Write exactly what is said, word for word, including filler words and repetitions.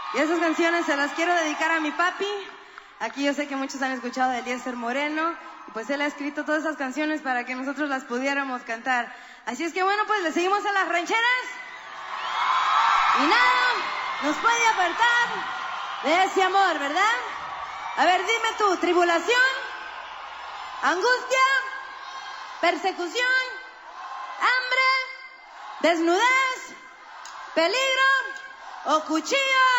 Y esas canciones se las quiero dedicar a mi papi. Aquí yo sé que muchos han escuchado de Eliezer Moreno, y pues él ha escrito todas esas canciones para que nosotros las pudiéramos cantar. Así es que bueno, pues le seguimos a las rancheras. Y nada nos puede apartar de ese amor, ¿verdad? A ver, dime tú, tribulación, angustia, persecución, hambre, desnudez, peligro o cuchillo.